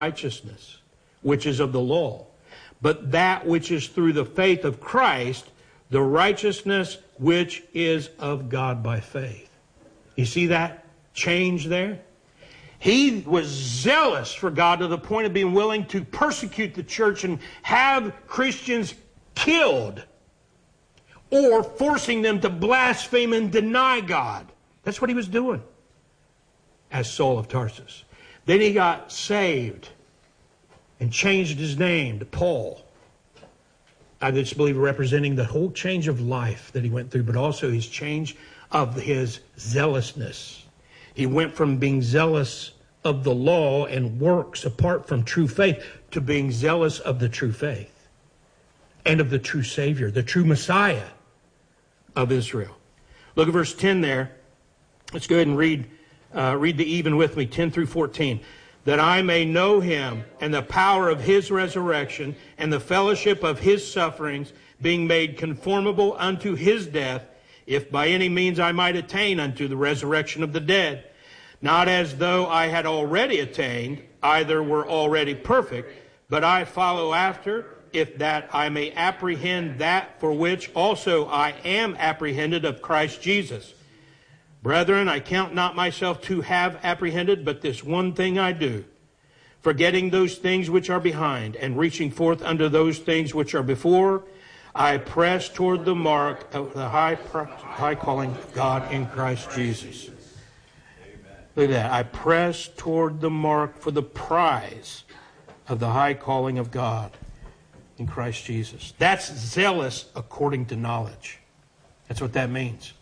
righteousness, which is of the law, but that which is through the faith of Christ, the righteousness which is of God by faith. You see that change there? He was zealous for God to the point of being willing to persecute the church and have Christians killed, or forcing them to blaspheme and deny God. That's what he was doing as Saul of Tarsus. Then he got saved and changed his name to Paul. I just believe representing the whole change of life that he went through, but also his change of his zealousness. He went from being zealous of the law and works apart from true faith to being zealous of the true faith and of the true Savior, the true Messiah of Israel. Look at verse 10 there. Let's go ahead and read the even with me, 10 through 14. That I may know him and the power of his resurrection and the fellowship of his sufferings, being made conformable unto his death, if by any means I might attain unto the resurrection of the dead. Not as though I had already attained, either were already perfect, but I follow after, if that I may apprehend that for which also I am apprehended of Christ Jesus. Brethren, I count not myself to have apprehended, but this one thing I do, forgetting those things which are behind, and reaching forth unto those things which are before, I press toward the mark of the high calling of God in Christ Jesus. Look at that. I press toward the mark for the prize of the high calling of God in Christ Jesus. That's zealous according to knowledge. That's what that means.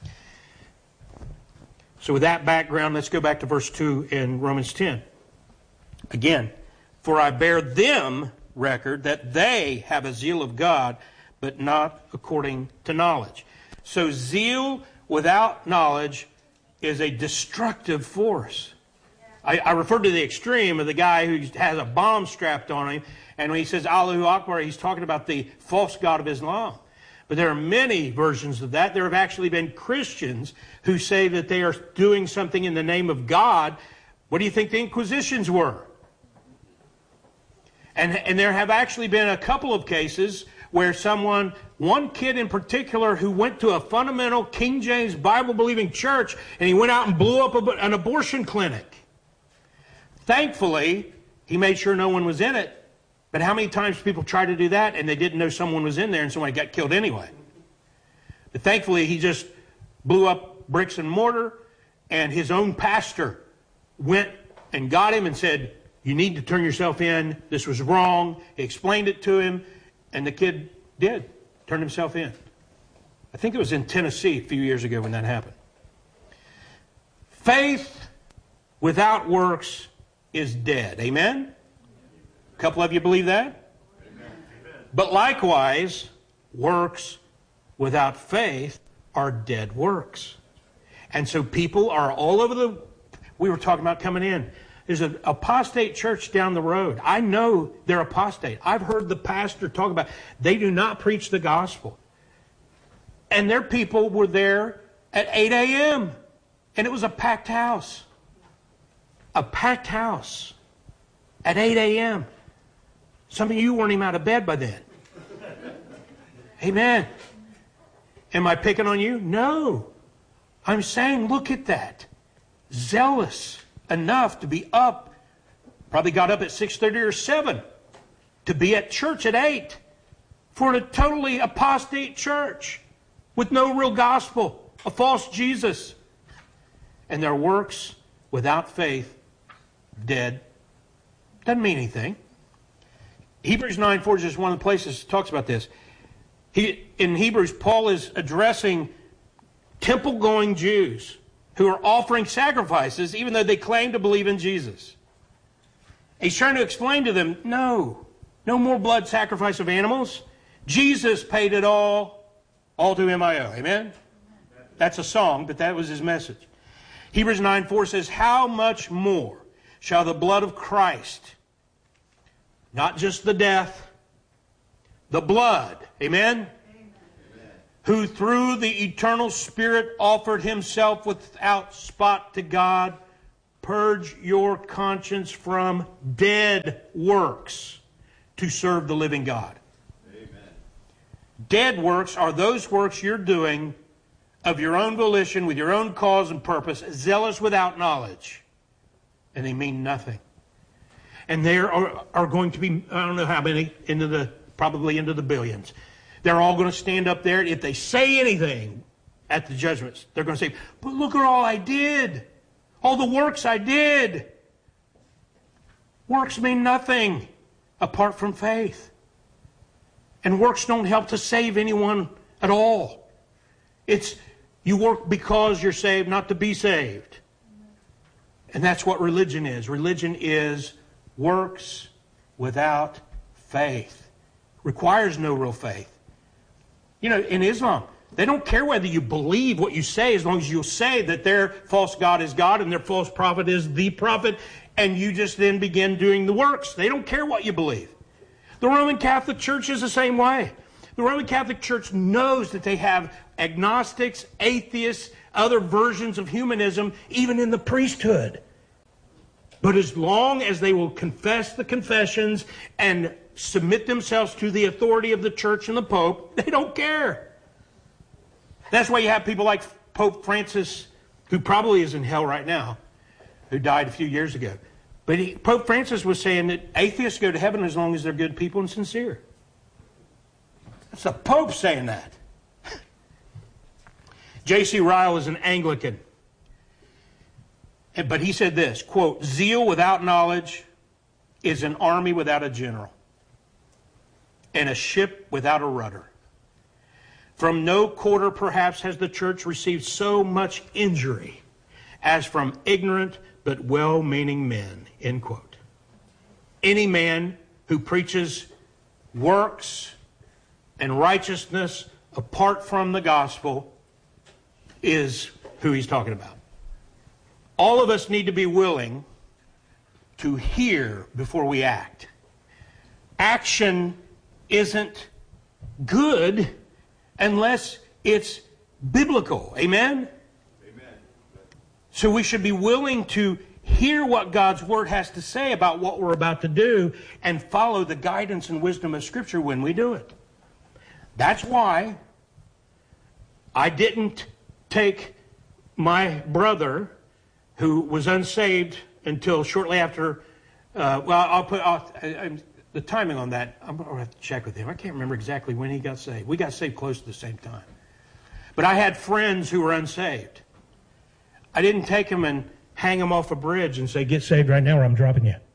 So with that background, let's go back to verse 2 in Romans 10. Again, for I bear them record that they have a zeal of God, but not according to knowledge. So zeal without knowledge is a destructive force. I refer to the extreme of the guy who has a bomb strapped on him, and when he says Allahu Akbar, he's talking about the false god of Islam. But there are many versions of that. There have actually been Christians who say that they are doing something in the name of God. What do you think the Inquisitions were? And there have actually been a couple of cases where one kid in particular who went to a fundamental King James Bible-believing church, and he went out and blew up an abortion clinic. Thankfully, he made sure no one was in it. But how many times people try to do that and they didn't know someone was in there and somebody got killed anyway? But thankfully, he just blew up bricks and mortar, and his own pastor went and got him and said, you need to turn yourself in. This was wrong. He explained it to him, and the kid did turn himself in. I think it was in Tennessee a few years ago when that happened. Faith without works is dead. Amen? A couple of you believe that? Amen. But likewise, works without faith are dead works. And so people are all over we were talking about coming in. There's an apostate church down the road. I know they're apostate. I've heard the pastor talk about they do not preach the gospel. And their people were there at 8 a.m. And it was a packed house. A packed house at 8 a.m. Some of you weren't even out of bed by then. Amen. Am I picking on you? No. I'm saying, look at that. Zealous enough to be up. Probably got up at 6:30 or 7 to be at church at 8 for a totally apostate church with no real gospel, a false Jesus. And their works without faith, dead. Doesn't mean anything. Hebrews 9:4 is just one of the places that talks about this. In Hebrews, Paul is addressing temple-going Jews who are offering sacrifices even though they claim to believe in Jesus. He's trying to explain to them, no more blood sacrifice of animals. Jesus paid it all to him I owe. Amen? That's a song, but that was his message. Hebrews 9:4 says, how much more shall the blood of Christ, not just the death, the blood, amen? Who through the eternal Spirit offered himself without spot to God, purge your conscience from dead works to serve the living God. Amen. Dead works are those works you're doing of your own volition, with your own cause and purpose, zealous without knowledge. And they mean nothing. And there are going to be, I don't know how many, probably into the billions. They're all going to stand up there. If they say anything at the judgments, they're going to say, but look at all I did. All the works I did. Works mean nothing apart from faith. And works don't help to save anyone at all. It's you work because you're saved, not to be saved. And that's what religion is. Religion is works without faith. Requires no real faith. You know, in Islam, they don't care whether you believe what you say, as long as you'll say that their false god is God and their false prophet is the prophet, and you just then begin doing the works. They don't care what you believe. The Roman Catholic Church is the same way. The Roman Catholic Church knows that they have agnostics, atheists, other versions of humanism, even in the priesthood. But as long as they will confess the confessions and submit themselves to the authority of the church and the Pope, they don't care. That's why you have people like Pope Francis, who probably is in hell right now, who died a few years ago. But Pope Francis was saying that atheists go to heaven as long as they're good people and sincere. That's the Pope saying that. J.C. Ryle is an Anglican. But he said this, quote, zeal without knowledge is an army without a general, and a ship without a rudder. From no quarter, perhaps, has the church received so much injury as from ignorant but well-meaning men, end quote. Any man who preaches works and righteousness apart from the gospel is who he's talking about. All of us need to be willing to hear before we act. Action isn't good unless it's biblical. Amen? Amen. So we should be willing to hear what God's Word has to say about what we're about to do and follow the guidance and wisdom of Scripture when we do it. That's why I didn't take my brother, who was unsaved until shortly after, the timing on that, I'm going to have to check with him. I can't remember exactly when he got saved. We got saved close to the same time. But I had friends who were unsaved. I didn't take them and hang them off a bridge and say, get saved right now or I'm dropping you.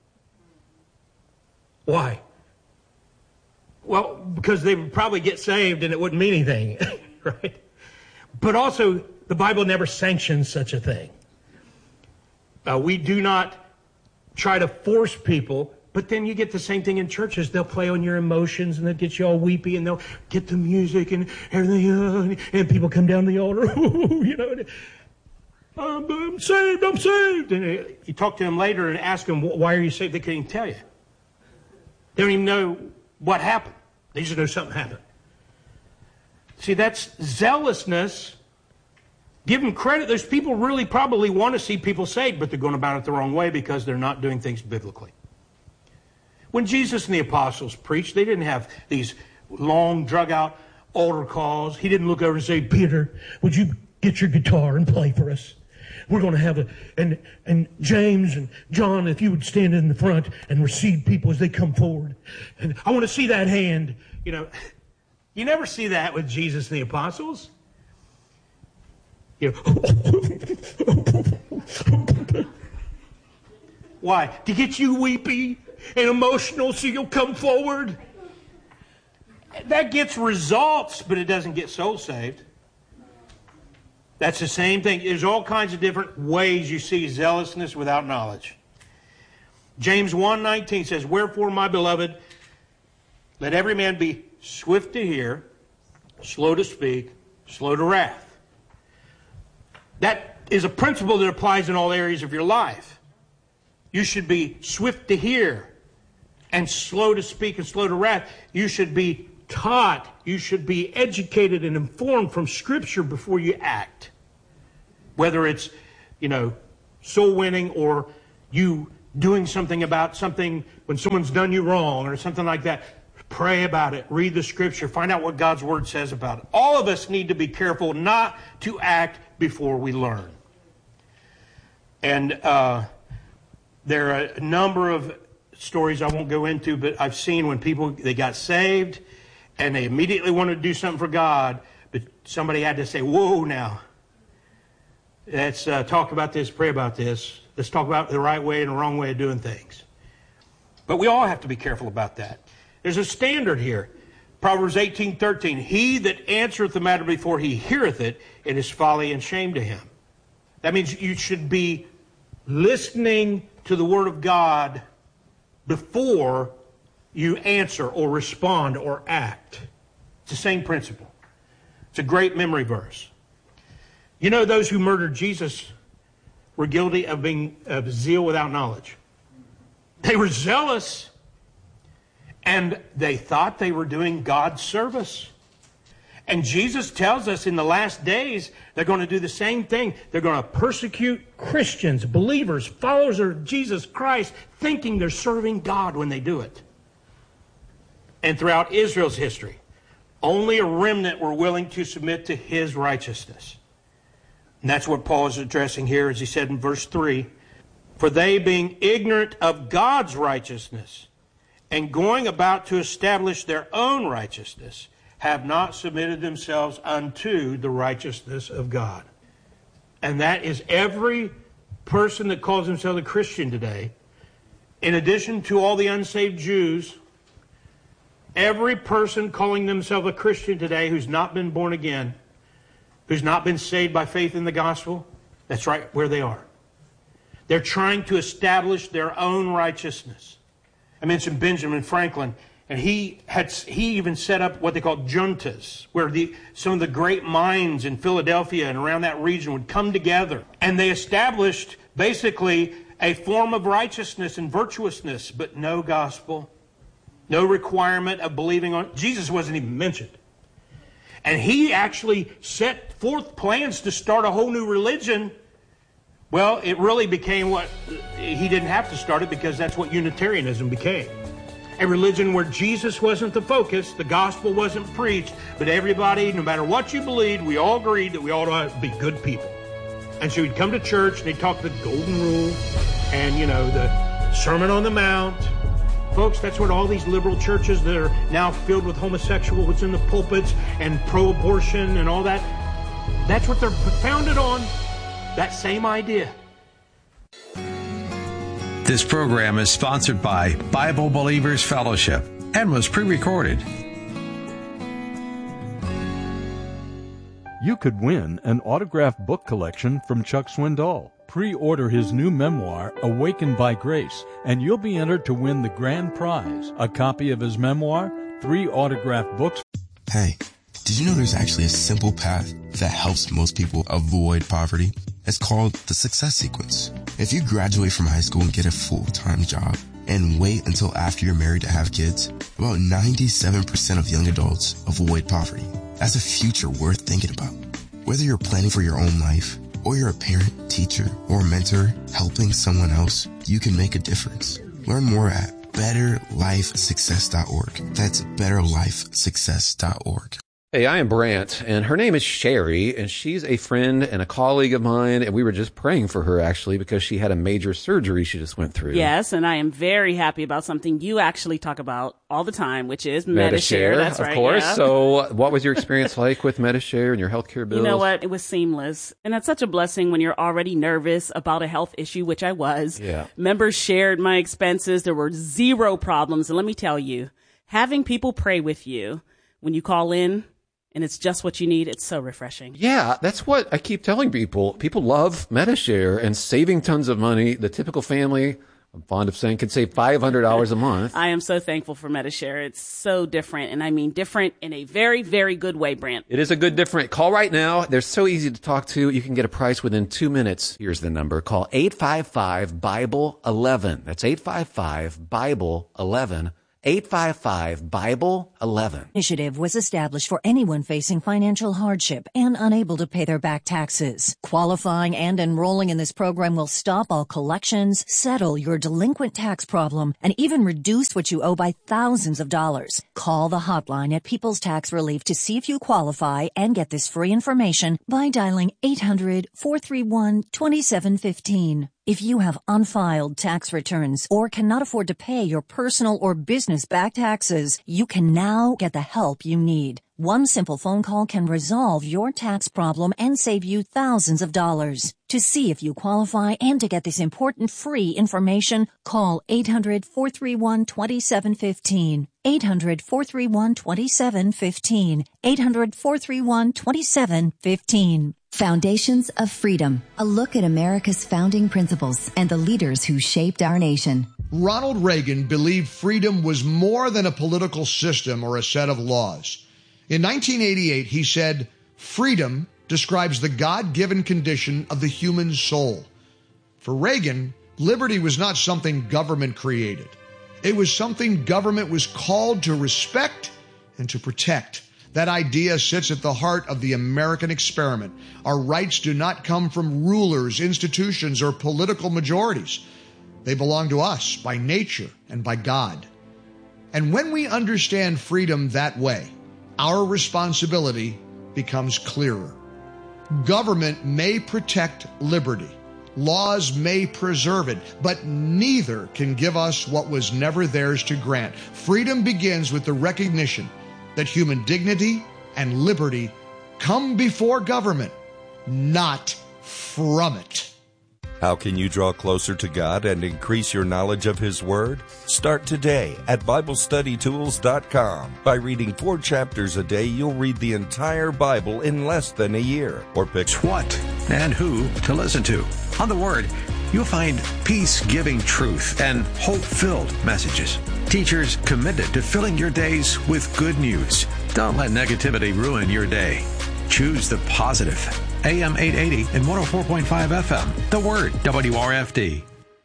Why? Well, because they would probably get saved and it wouldn't mean anything, right? But also, the Bible never sanctions such a thing. We do not try to force people, but then you get the same thing in churches. They'll play on your emotions and they'll get you all weepy and they'll get the music and everything, and people come down the altar, you know, I'm saved, I'm saved. And you talk to them later and ask them, why are you saved? They can't even tell you. They don't even know what happened. They just know something happened. See, that's zealousness. Give them credit. Those people really probably want to see people saved, but they're going about it the wrong way because they're not doing things biblically. When Jesus and the apostles preached, they didn't have these long, drug-out altar calls. He didn't look over and say, Peter, would you get your guitar and play for us? We're going to have and James and John, if you would stand in the front and receive people as they come forward. And I want to see that hand. You know, you never see that with Jesus and the apostles. You know, why? To get you weepy and emotional so you'll come forward. That gets results, but it doesn't get souls saved. That's the same thing. There's all kinds of different ways you see zealousness without knowledge. James 1:19 says, wherefore, my beloved, let every man be swift to hear, slow to speak, slow to wrath. That is a principle that applies in all areas of your life. You should be swift to hear and slow to speak and slow to wrath. You should be taught. You should be educated and informed from Scripture before you act. Whether it's, soul winning or you doing something about something when someone's done you wrong or something like that. Pray about it. Read the scripture. Find out what God's word says about it. All of us need to be careful not to act before we learn. And there are a number of stories I won't go into, but I've seen when people, they got saved and they immediately wanted to do something for God, but somebody had to say, whoa now. Let's talk about this, pray about this. Let's talk about the right way and the wrong way of doing things. But we all have to be careful about that. There's a standard here. Proverbs 18:13. He that answereth the matter before he heareth it, it is folly and shame to him. That means you should be listening to the word of God before you answer or respond or act. It's the same principle. It's a great memory verse. You know, those who murdered Jesus were guilty of being of zeal without knowledge. They were zealous, and they thought they were doing God's service. And Jesus tells us in the last days, they're going to do the same thing. They're going to persecute Christians, believers, followers of Jesus Christ, thinking they're serving God when they do it. And throughout Israel's history, only a remnant were willing to submit to his righteousness. And that's what Paul is addressing here, as he said in verse 3. For they, being ignorant of God's righteousness, and going about to establish their own righteousness, have not submitted themselves unto the righteousness of God. And that is every person that calls himself a Christian today. In addition to all the unsaved Jews, every person calling themselves a Christian today who's not been born again, who's not been saved by faith in the gospel, that's right where they are. They're trying to establish their own righteousness. I mentioned Benjamin Franklin, and he even set up what they call juntas, where some of the great minds in Philadelphia and around that region would come together. And they established basically a form of righteousness and virtuousness, but no gospel, no requirement of believing on. Jesus wasn't even mentioned. And he actually set forth plans to start a whole new religion. Well, it really became what he didn't have to start it, because that's what Unitarianism became. A religion where Jesus wasn't the focus, the gospel wasn't preached, but everybody, no matter what you believed, we all agreed that we all ought to be good people. And so we'd come to church and they'd talk the golden rule and, the Sermon on the Mount. Folks, that's what all these liberal churches that are now filled with homosexuals in the pulpits and pro-abortion and all that, that's what they're founded on, that same idea. This program is sponsored by Bible Believers Fellowship and was pre-recorded. You could win an autographed book collection from Chuck Swindoll. Pre-order his new memoir, Awakened by Grace, and you'll be entered to win the grand prize, a copy of his memoir, 3 autographed books. Hey, did you know there's actually a simple path that helps most people avoid poverty? It's called the Success Sequence. If you graduate from high school and get a full-time job and wait until after you're married to have kids, about 97% of young adults avoid poverty. That's a future worth thinking about. Whether you're planning for your own life, or you're a parent, teacher, or mentor helping someone else, you can make a difference. Learn more at betterlifesuccess.org. That's betterlifesuccess.org. Hey, I am Brant, and her name is Sherry, and she's a friend and a colleague of mine, and we were just praying for her, actually, because she had a major surgery she just went through. Yes, and I am very happy about something you actually talk about all the time, which is Medi-Share. That's right, of course. Yeah. So what was your experience like with Medi-Share and your healthcare bills? You know what? It was seamless. And that's such a blessing when you're already nervous about a health issue, which I was. Yeah. Members shared my expenses. There were 0 problems. And let me tell you, having people pray with you when you call in, and it's just what you need, it's so refreshing. Yeah, that's what I keep telling people. People love Medi-Share and saving tons of money. The typical family, I'm fond of saying, can save $500 a month. I am so thankful for Medi-Share. It's so different, and I mean different in a very, very good way, Brant. It is a good different. Call right now. They're so easy to talk to. You can get a price within 2 minutes. Here's the number. Call 855-BIBLE-11. That's 855-BIBLE-11. 855-BIBLE-11. Initiative was established for anyone facing financial hardship and unable to pay their back taxes. Qualifying and enrolling in this program will stop all collections, settle your delinquent tax problem, and even reduce what you owe by thousands of dollars. Call the hotline at People's Tax Relief to see if you qualify and get this free information by dialing 800-431-2715. If you have unfiled tax returns or cannot afford to pay your personal or business back taxes, you can now get the help you need. One simple phone call can resolve your tax problem and save you thousands of dollars. To see if you qualify and to get this important free information, call 800-431-2715. 800-431-2715. 800-431-2715. Foundations of Freedom, a look at America's founding principles and the leaders who shaped our nation. Ronald Reagan believed freedom was more than a political system or a set of laws. In 1988, he said, "Freedom describes the God-given condition of the human soul." For Reagan, liberty was not something government created. It was something government was called to respect and to protect. That idea sits at the heart of the American experiment. Our rights do not come from rulers, institutions, or political majorities. They belong to us by nature and by God. And when we understand freedom that way, our responsibility becomes clearer. Government may protect liberty. Laws may preserve it, but neither can give us what was never theirs to grant. Freedom begins with the recognition that human dignity and liberty come before government, not from it. How can you draw closer to God and increase your knowledge of His Word? Start today at BibleStudyTools.com. By reading 4 chapters a day, you'll read the entire Bible in less than a year. Or pick What and who to listen to. On the Word, you'll find peace-giving truth and hope-filled messages. Teachers committed to filling your days with good news. Don't let negativity ruin your day. Choose the positive. AM 880 and 104.5 FM. The Word, WRFD.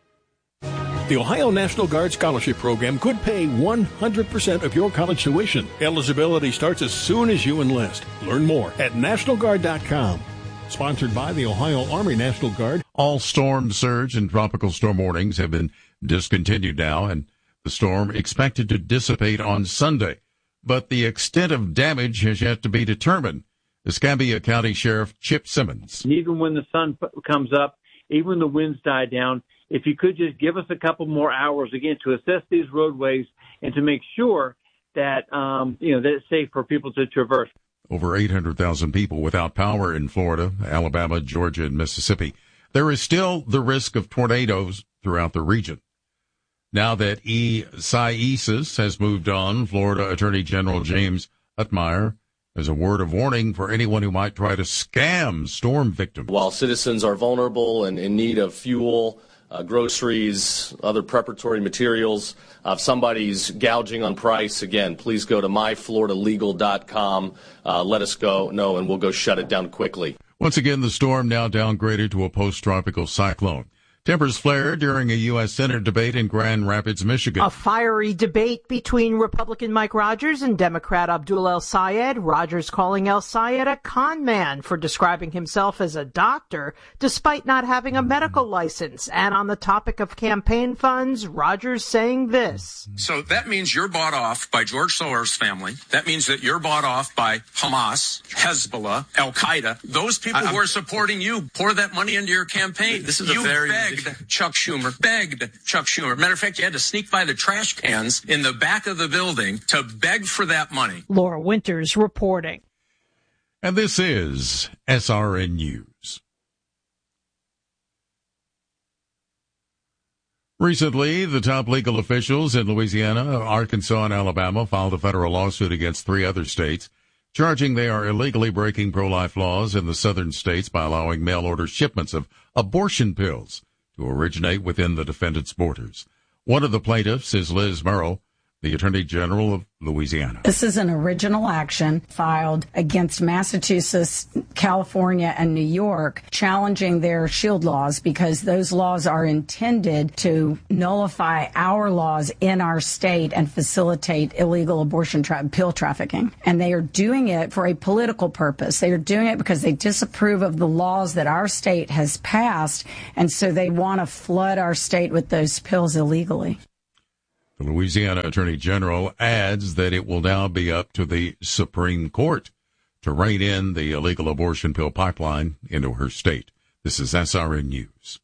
The Ohio National Guard Scholarship Program could pay 100% of your college tuition. Eligibility starts as soon as you enlist. Learn more at NationalGuard.com. Sponsored by the Ohio Army National Guard. All storm surge and tropical storm warnings have been discontinued now, and the storm expected to dissipate on Sunday. But the extent of damage has yet to be determined. Escambia County Sheriff Chip Simmons. And even when the sun comes up, even when the winds die down, if you could just give us a couple more hours, again, to assess these roadways and to make sure that, that it's safe for people to traverse. Over 800,000 people without power in Florida, Alabama, Georgia, and Mississippi. There is still the risk of tornadoes throughout the region. Now that Isaias has moved on, Florida Attorney General James Utmeyer has a word of warning for anyone who might try to scam storm victims. While citizens are vulnerable and in need of fuel, groceries, other preparatory materials, if somebody's gouging on price, again, please go to myfloridalegal.com. Let us know, and we'll go shut it down quickly. Once again, the storm now downgraded to a post-tropical cyclone. Tempers flared during a U.S. Senate debate in Grand Rapids, Michigan. A fiery debate between Republican Mike Rogers and Democrat Abdul El Sayed. Rogers calling El Sayed a con man for describing himself as a doctor despite not having a medical license. And on the topic of campaign funds, Rogers saying this. So that means you're bought off by George Soros' family. That means that you're bought off by Hamas, Hezbollah, Al-Qaeda. Those people who are supporting you pour that money into your campaign. This is begged Chuck Schumer. Matter of fact, you had to sneak by the trash cans in the back of the building to beg for that money. Laura Winters reporting. And this is SRN News. Recently, the top legal officials in Louisiana, Arkansas, and Alabama filed a federal lawsuit against 3 other states, charging they are illegally breaking pro-life laws in the southern states by allowing mail-order shipments of abortion pills to originate within the defendant's borders. One of the plaintiffs is Liz Murrow. the Attorney General of Louisiana. This is an original action filed against Massachusetts, California, and New York, challenging their shield laws because those laws are intended to nullify our laws in our state and facilitate illegal abortion pill trafficking. And they are doing it for a political purpose. They are doing it because they disapprove of the laws that our state has passed, and so they want to flood our state with those pills illegally. The Louisiana Attorney General adds that it will now be up to the Supreme Court to rein in the illegal abortion pill pipeline into her state. This is SRN News.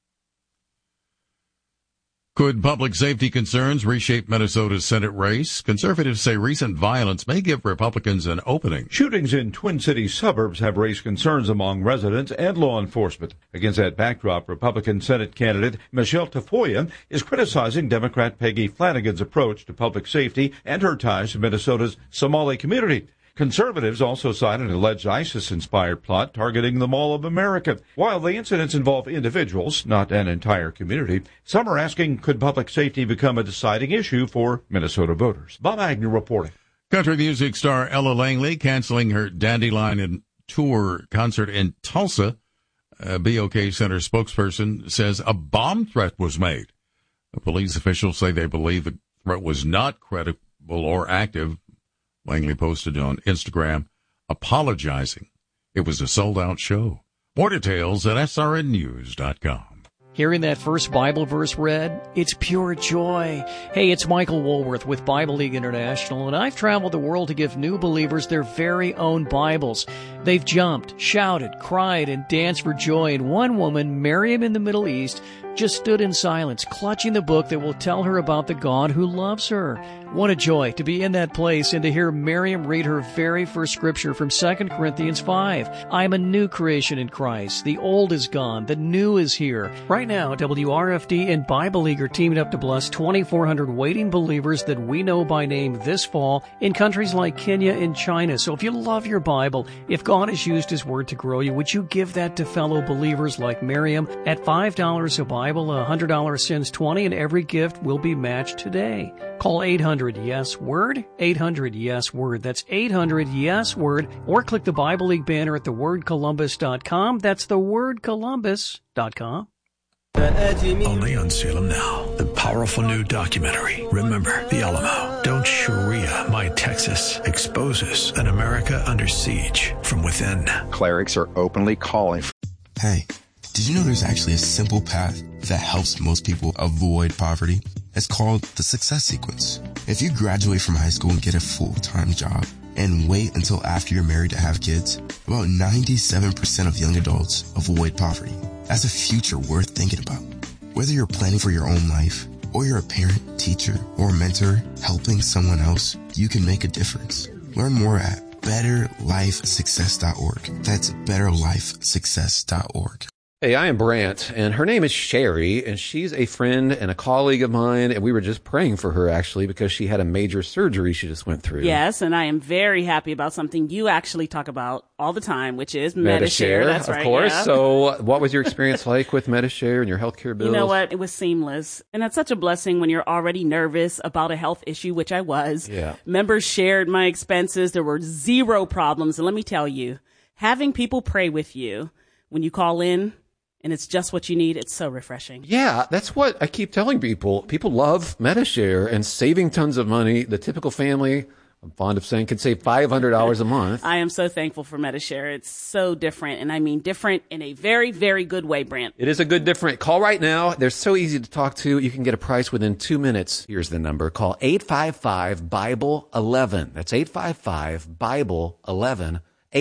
Could public safety concerns reshape Minnesota's Senate race? Conservatives say recent violence may give Republicans an opening. Shootings in Twin Cities suburbs have raised concerns among residents and law enforcement. Against that backdrop, Republican Senate candidate Michelle Tafoya is criticizing Democrat Peggy Flanagan's approach to public safety and her ties to Minnesota's Somali community. Conservatives also cited an alleged ISIS-inspired plot targeting the Mall of America. While the incidents involve individuals, not an entire community, some are asking, could public safety become a deciding issue for Minnesota voters? Bob Agnew reporting. Country music star Ella Langley canceling her Dandelion Tour concert in Tulsa. A BOK Center spokesperson says a bomb threat was made. The police officials say they believe the threat was not credible or active. Langley posted on Instagram, apologizing. It was a sold-out show. More details at srnnews.com. Hearing that first Bible verse read, it's pure joy. Hey, it's Michael Woolworth with Bible League International, and I've traveled the world to give new believers their very own Bibles. They've jumped, shouted, cried, and danced for joy, and one woman, Miriam in the Middle East, just stood in silence, clutching the book that will tell her about the God who loves her. What a joy to be in that place and to hear Miriam read her very first scripture from 2 Corinthians 5. I am a new creation in Christ. The old is gone. The new is here. Right now, WRFD and Bible League are teaming up to bless 2,400 waiting believers that we know by name this fall in countries like Kenya and China. So if you love your Bible, if God has used His Word to grow you, would you give that to fellow believers like Miriam? At $5 a Bible, $100 sends 20, and every gift will be matched today. Call 800-YES-WORD, 800-YES-WORD. That's 800-YES-WORD, or click the Bible League banner at thewordcolumbus.com. That's thewordcolumbus.com. Only on Salem Now, the powerful new documentary, Remember the Alamo. Don't Sharia My Texas exposes an America under siege from within. Clerics are openly calling for... Hey, did you know there's actually a simple path that helps most people avoid poverty? It's called the Success Sequence. If you graduate from high school and get a full-time job and wait until after you're married to have kids, about 97% of young adults avoid poverty. That's a future worth thinking about. Whether you're planning for your own life, or you're a parent, teacher, or mentor helping someone else, you can make a difference. Learn more at betterlifesuccess.org. That's betterlifesuccess.org. Hey, I am Brant, and her name is Sherry, and she's a friend and a colleague of mine, and we were just praying for her, actually, because she had a major surgery she just went through. Yes, and I am very happy about something you actually talk about all the time, which is Medi-Share. That's right, of course. Yeah. So what was your experience like with Medi-Share and your healthcare bills? You know what? It was seamless. And that's such a blessing when you're already nervous about a health issue, which I was. Yeah. Members shared my expenses. There were zero problems. And let me tell you, having people pray with you when you call in, and it's just what you need, it's so refreshing. Yeah, that's what I keep telling people. People love Medi-Share and saving tons of money. The typical family, I'm fond of saying, can save $500 a month. I am so thankful for Medi-Share. It's so different, and I mean different in a very, very good way, Brant. It is a good different. Call right now. They're so easy to talk to. You can get a price within 2 minutes. Here's the number. Call 855-BIBLE-11. That's 855-BIBLE-11.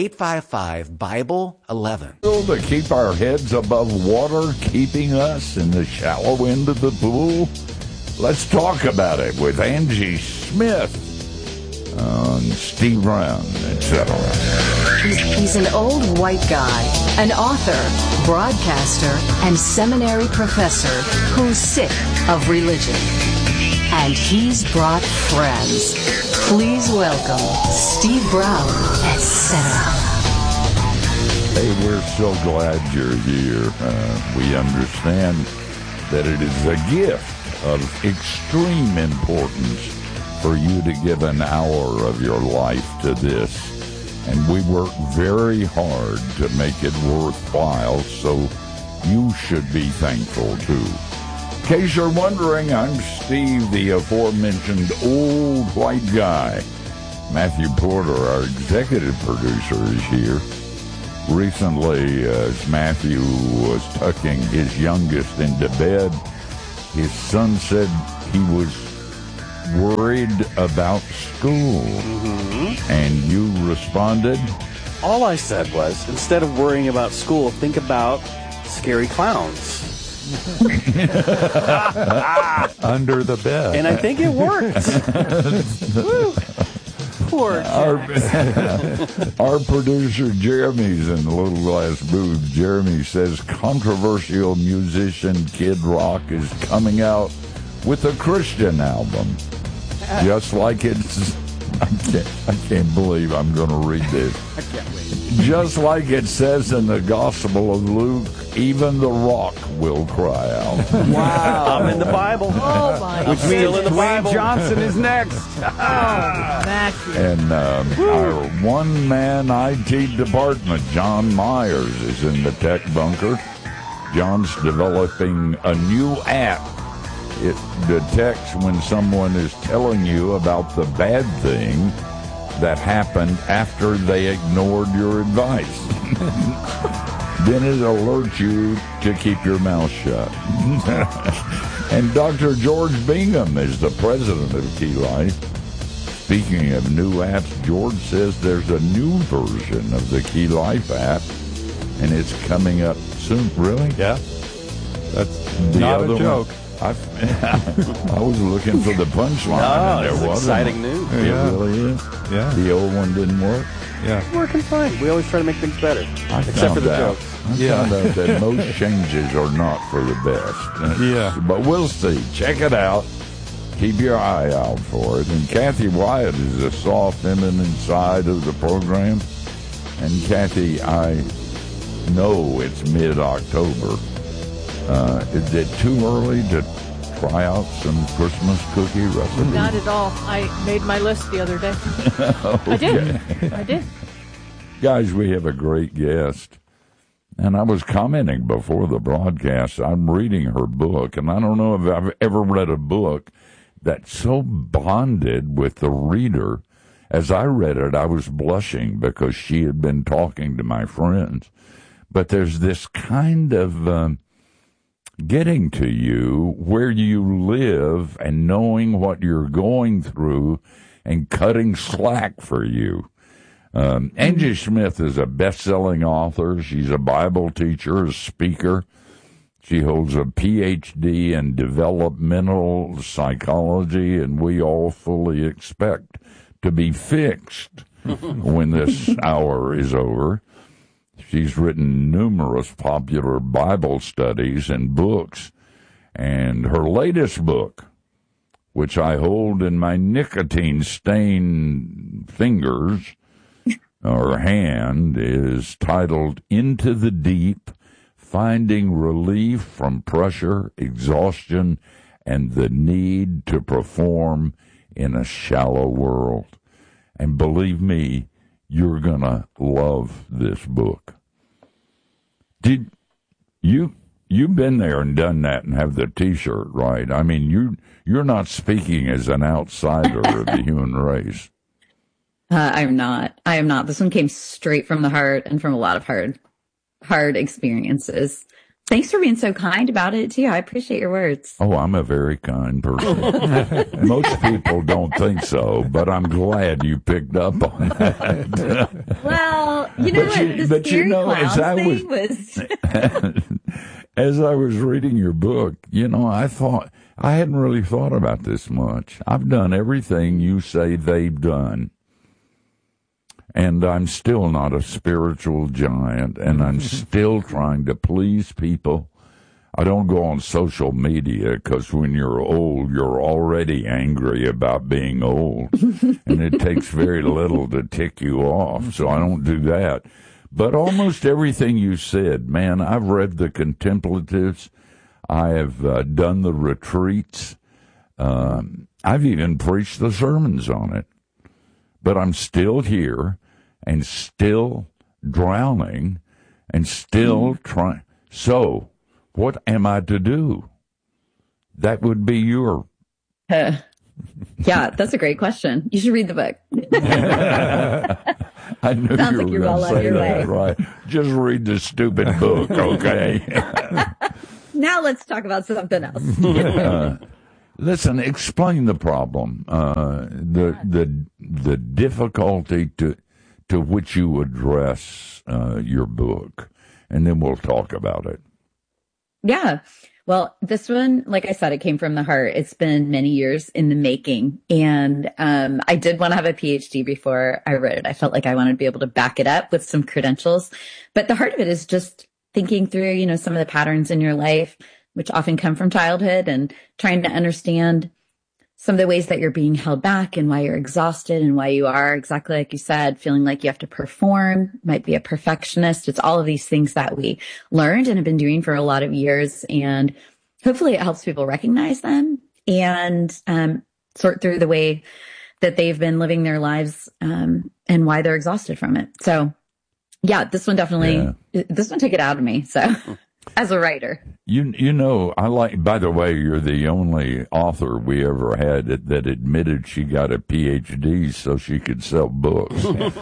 855-BIBLE-11. To keep our heads above water, keeping us in the shallow end of the pool? Let's talk about it with Angie Smith on Steve Brown, etc. He's an old white guy, an author, broadcaster, and seminary professor who's sick of religion. And he's brought friends. Please welcome Steve Brown, etc. Hey, we're so glad you're here. We understand that it is a gift of extreme importance for you to give an hour of your life to this. And we work very hard to make it worthwhile, so you should be thankful too. In case you're wondering, I'm Steve, the aforementioned old white guy. Matthew Porter, our executive producer, is here. Recently, as Matthew was tucking his youngest into bed, his son said he was worried about school. And you responded? All I said was, instead of worrying about school, think about scary clowns. Under the bed. And I think it worked. Poor our producer Jeremy's in the Little Glass Booth. Jeremy says controversial musician Kid Rock is coming out with a Christian album. Just like it's... I can't believe I'm going to read this. I can't wait. Just like it says in the Gospel of Luke, even the rock will cry out. Wow. I'm in the Bible. Oh, my God. Which means Dwayne Johnson is next. And our one-man IT department, John Myers, is in the tech bunker. John's developing a new app. It detects when someone is telling you about the bad thing that happened after they ignored your advice. Then it alerts you to keep your mouth shut. And Dr. George Bingham is the president of Key Life. Speaking of new apps, George says there's a new version of the Key Life app, and it's coming up soon. Really? Yeah. That's the not other a joke. I was looking for the punchline. No, and there it's wasn't. exciting news. It really is. Yeah. The old one didn't work. Yeah. Working fine. We always try to make things better. Except for the jokes. I found out that most changes are not for the best. Yeah. But we'll see. Check it out. Keep your eye out for it. And Kathy Wyatt is a soft, feminine side of the program. And Kathy, I know it's mid-October. Is it too early to try out some Christmas cookie recipes? Not at all. I made my list the other day. Okay. I did. Guys, we have a great guest. And I was commenting before the broadcast, I'm reading her book, and I don't know if I've ever read a book that so bonded with the reader. As I read it, I was blushing because she had been talking to my friends. But there's this kind of getting to you where you live and knowing what you're going through and cutting slack for you. Angie Smith is a best-selling author. She's a Bible teacher, a speaker. She holds a Ph.D. in developmental psychology, and we all fully expect to be fixed when this hour is over. She's written numerous popular Bible studies and books, and her latest book, which I hold in my nicotine-stained fingers or hand, is titled Into the Deep, Finding Relief from Pressure, Exhaustion, and the Need to Perform in a Shallow World. And believe me, you're going to love this book. You've been there and done that and have the T-shirt, right? I mean, you're not speaking as an outsider of the human race. I'm not. I am not. This one came straight from the heart and from a lot of hard experiences. Thanks for being so kind about it, too. I appreciate your words. Oh, I'm a very kind person. Most people don't think so, but I'm glad you picked up on that. Well, you know what? The scary clowns thing was... As I was reading your book, I thought, I hadn't really thought about this much. I've done everything you say they've done. And I'm still not a spiritual giant, and I'm still trying to please people. I don't go on social media because when you're old, you're already angry about being old, and it takes very little to tick you off, so I don't do that. But almost everything you said, man, I've read the Contemplatives. I have done the retreats. I've even preached the sermons on it. But I'm still here and still drowning and still trying. So, what am I to do? That would be your... Yeah, that's a great question. You should read the book. I knew Sounds you like were you're well going to on say your that, way. right? Just read the stupid book, okay? Now let's talk about something else. Listen, explain the problem, the difficulty to which you address your book, and then we'll talk about it. Yeah. Well, this one, like I said, it came from the heart. It's been many years in the making. And I did want to have a PhD before I wrote it. I felt like I wanted to be able to back it up with some credentials. But the heart of it is just thinking through, some of the patterns in your life, which often come from childhood, and trying to understand some of the ways that you're being held back and why you're exhausted and why you are, exactly like you said, feeling like you have to perform, might be a perfectionist. It's all of these things that we learned and have been doing for a lot of years. And hopefully it helps people recognize them and sort through the way that they've been living their lives and why they're exhausted from it. So yeah, this one definitely, this one took it out of me. So as a writer. I like, by the way, you're the only author we ever had that admitted she got a PhD so she could sell books.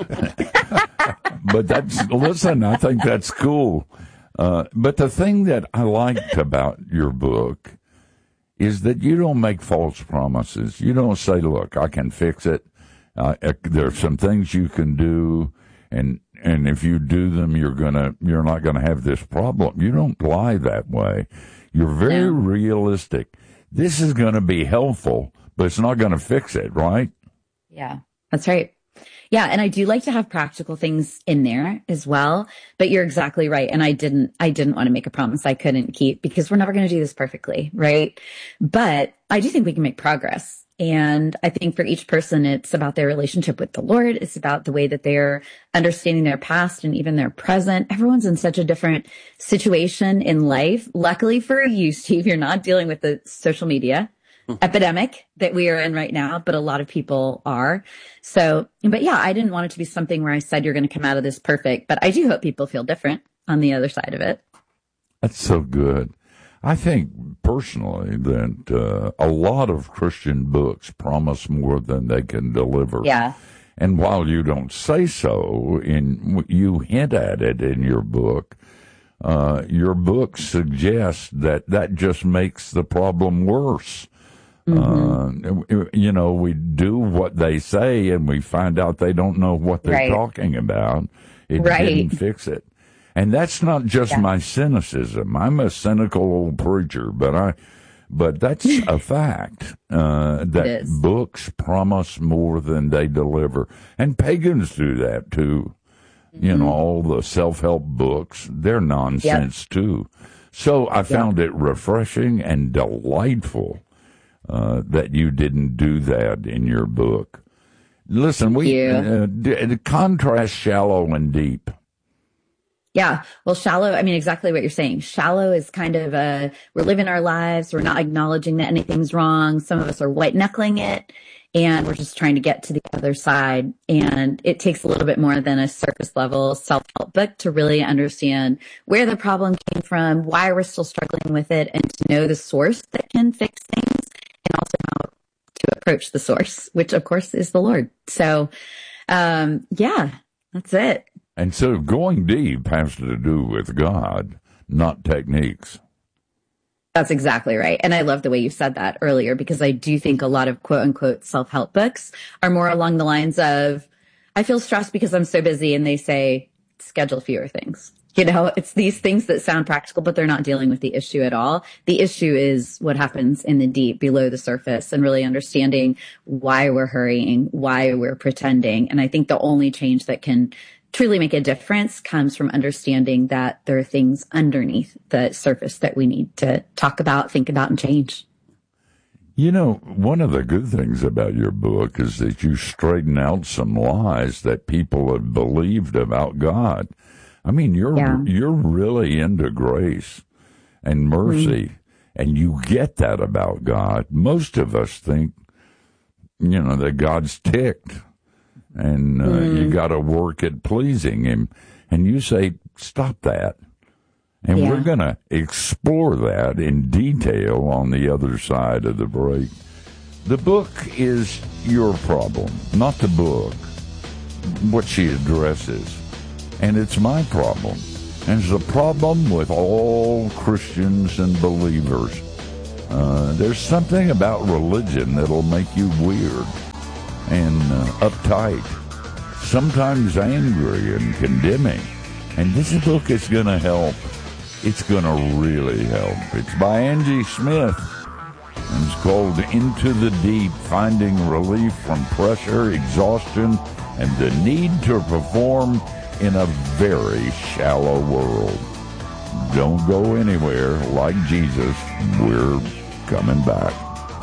But I think that's cool. But the thing that I liked about your book is that you don't make false promises. You don't say, look, I can fix it. There's some things you can do, and if you do them, you're not gonna have this problem. You don't lie that way. You're very realistic. This is gonna be helpful, but it's not gonna fix it, right? Yeah, that's right. Yeah, and I do like to have practical things in there as well. But you're exactly right. And I didn't want to make a promise I couldn't keep, because we're never going to do this perfectly, right? But I do think we can make progress. And I think for each person, it's about their relationship with the Lord. It's about the way that they're understanding their past and even their present. Everyone's in such a different situation in life. Luckily for you, Steve, you're not dealing with the social media epidemic that we are in right now, but a lot of people are. So, but yeah, I didn't want it to be something where I said you're going to come out of this perfect, but I do hope people feel different on the other side of it. That's so good. I think personally that a lot of Christian books promise more than they can deliver. Yeah. And while you don't say so, you hint at it in your book suggests that just makes the problem worse. Mm-hmm. We do what they say and we find out they don't know what they're talking about. It didn't fix it. And that's not just my cynicism. I'm a cynical old preacher, but that's a fact, that books promise more than they deliver. And pagans do that too. Mm-hmm. All the self-help books, they're nonsense too. So I found it refreshing and delightful that you didn't do that in your book. Listen, contrast shallow and deep. Yeah. Well, shallow, I mean, exactly what you're saying. Shallow is kind of we're living our lives. We're not acknowledging that anything's wrong. Some of us are white knuckling it, and we're just trying to get to the other side. And it takes a little bit more than a surface level self-help book to really understand where the problem came from, why we're still struggling with it, and to know the source that can fix things, and also how to approach the source, which of course is the Lord. So, that's it. And so going deep has to do with God, not techniques. That's exactly right. And I love the way you said that earlier, because I do think a lot of quote unquote self-help books are more along the lines of, I feel stressed because I'm so busy, and they say, schedule fewer things. It's these things that sound practical, but they're not dealing with the issue at all. The issue is what happens in the deep, below the surface, and really understanding why we're hurrying, why we're pretending. And I think the only change that can truly make a difference comes from understanding that there are things underneath the surface that we need to talk about, think about, and change. One of the good things about your book is that you straighten out some lies that people have believed about God. I mean, you're really into grace and mercy, and you get that about God. Most of us think that God's ticked, and you got to work at pleasing Him. And you say, stop that. And we're going to explore that in detail on the other side of the break. The book is your problem, not the book, what she addresses. And it's my problem. And it's a problem with all Christians and believers. There's something about religion that'll make you weird and uptight, sometimes angry and condemning. And this book is going to help. It's going to really help. It's by Angie Smith. And it's called Into the Deep, Finding Relief from Pressure, Exhaustion, and the Need to Perform in a Very Shallow World. Don't go anywhere. Like Jesus, we're coming back.